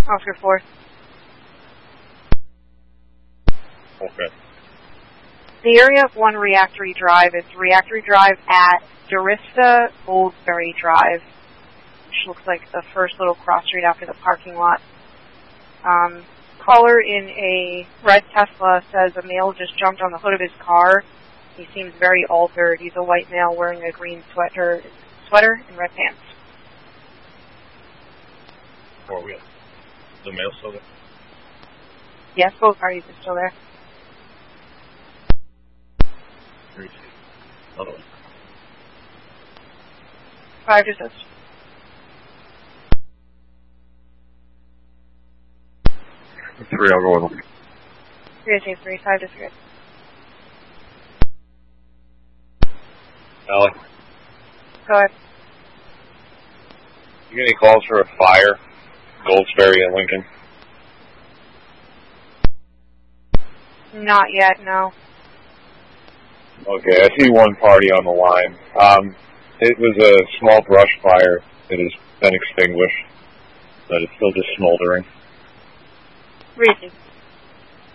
Oscar 4. Okay. The area of 1 Reactory Drive is Reactory Drive at Durista Goldsberry Drive, which looks like the first little cross street after the parking lot. Caller in a red Tesla says a male just jumped on the hood of his car. He seems very altered. He's a white male wearing a green sweater and red pants. 4-wheel. The male still there? Yes, both parties are still there. 3. Other one. 5 to 6. 3, I'll go with them. 3 to 3, 5 to 3. Alec, Go ahead. you get any calls for a fire? Goldsberry and Lincoln? Not yet, no. Okay, I see one party on the line. It was a small brush fire that has been extinguished, but it's still just smoldering. 3 to 2.